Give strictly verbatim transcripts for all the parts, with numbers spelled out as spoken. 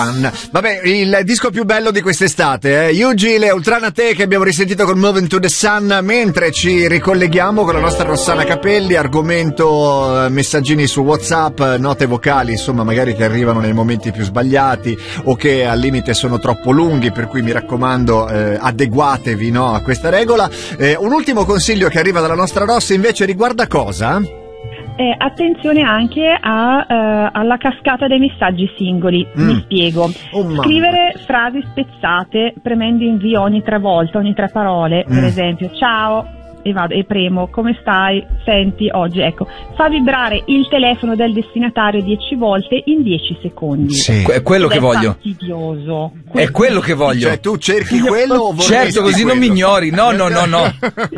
Vabbè, il disco più bello di quest'estate, eh? Ugile, Ultrana Te, che abbiamo risentito con Moving to the Sun, mentre ci ricolleghiamo con la nostra Rossana Capelli, argomento messaggini su WhatsApp, note vocali, insomma, magari che arrivano nei momenti più sbagliati o che al limite sono troppo lunghi, per cui mi raccomando, eh, adeguatevi, no, a questa regola. Eh, un ultimo consiglio che arriva dalla nostra Rossa invece riguarda cosa? Eh, attenzione anche a, uh, alla cascata dei messaggi singoli. Mm. Mi spiego. Oh, scrivere frasi spezzate premendo invio ogni tre volte, ogni tre parole, mm. per esempio ciao e vado e premo come stai, senti oggi, ecco, fa vibrare il telefono del destinatario dieci volte in dieci secondi. Sì. È quello Ed che è voglio. Fastidioso. È quello che voglio. Cioè tu cerchi quello o vorresti certo, così quello? non mi ignori. No, no, no, no.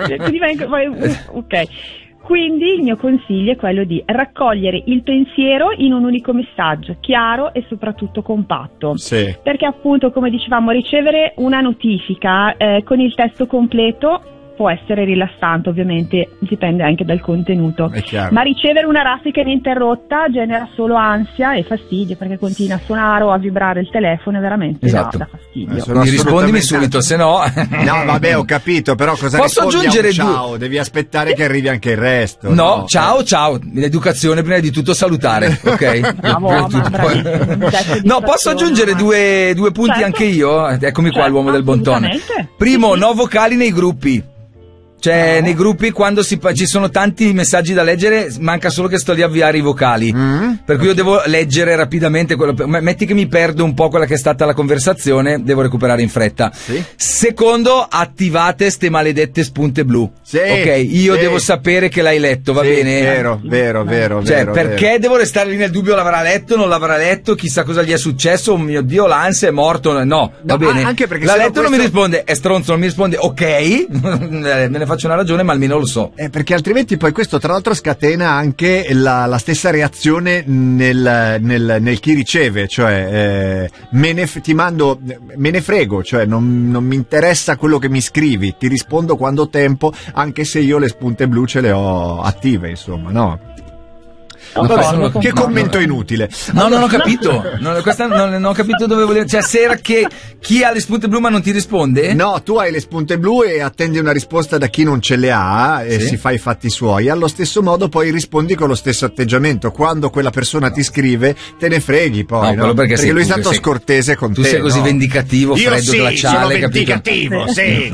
Ok. Quindi il mio consiglio è quello di raccogliere il pensiero in un unico messaggio, chiaro e soprattutto compatto. Sì. Perché appunto, come dicevamo, ricevere una notifica eh, con il testo completo può essere rilassante, ovviamente dipende anche dal contenuto, ma ricevere una raffica ininterrotta genera solo ansia e fastidio, perché continua a suonare o a vibrare il telefono e veramente esatto. dà, dà fastidio. Mi rispondimi subito, se no no vabbè, ho capito, però cosa posso aggiungere un ciao due... devi aspettare che arrivi anche il resto. No, no? ciao eh. ciao, l'educazione prima di tutto salutare, ok? Bravo, tutto, poi... no, posso aggiungere due, due punti certo. anche io? Eccomi qua, certo, l'uomo del bon ton. Primo, sì, no vocali nei gruppi. Cioè, no. nei gruppi quando si, ci sono tanti messaggi da leggere, manca solo che sto lì a avviare i vocali. Mm. Per cui io devo leggere rapidamente quello, metti che mi perdo un po' quella che è stata la conversazione, devo recuperare in fretta. Sì. Secondo, attivate ste maledette spunte blu. Sì. Ok, io sì. devo sapere che l'hai letto, va sì, bene? Vero, vero, vero, cioè, vero. perché vero. devo restare lì nel dubbio, l'avrà letto, non l'avrà letto, chissà cosa gli è successo, oh mio Dio, l'ansia è morto. No, no va bene. Anche perché l'ha letto questo... non mi risponde, è stronzo, non mi risponde, ok, me ne faccio una ragione, ma almeno lo so. Eh, perché altrimenti poi questo tra l'altro scatena anche la, la stessa reazione nel, nel, nel chi riceve, cioè eh, me ne, ti mando, me ne frego, cioè non, non mi interessa quello che mi scrivi, ti rispondo quando ho tempo, anche se io le spunte blu ce le ho attive, insomma, no? No, Vabbè, no, che no, commento no. inutile. No, non ho capito. Non, questa non, non ho capito dove volevo. Cioè, sera che chi ha le spunte blu ma non ti risponde? No, tu hai le spunte blu e attendi una risposta da chi non ce le ha e sì. si fa i fatti suoi. Allo stesso modo poi rispondi con lo stesso atteggiamento. Quando quella persona ti scrive, te ne freghi poi, no? no? Perché, perché lui è stato sei, scortese con tu te. Tu sei così no? vendicativo, Io freddo, sì, glaciale, sono vendicativo, sì.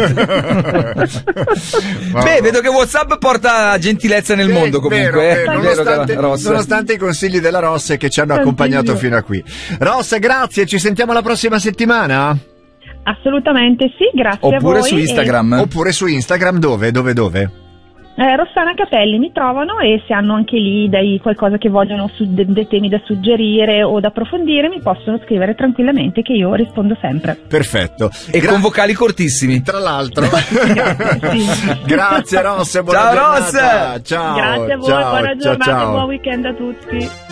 Beh, vedo che WhatsApp porta gentilezza nel sì, mondo comunque. Vero, eh. vero, nonostante, nonostante i consigli della Rossa che ci hanno accompagnato fino a qui. Rossa, grazie, ci sentiamo la prossima settimana? Assolutamente sì, grazie oppure a voi. Oppure su Instagram. E... Oppure su Instagram, dove? Dove, dove? Eh, Rossana Capelli mi trovano, e se hanno anche lì dei qualcosa che vogliono, su, dei, dei temi da suggerire o da approfondire, mi possono scrivere tranquillamente che io rispondo sempre. Perfetto. E Gra- con vocali cortissimi. Tra l'altro. Grazie, sì. Grazie Rossa, buona ciao giornata. Rossa. Ciao. Grazie a voi, ciao, buona giornata ciao, ciao. e buon weekend a tutti.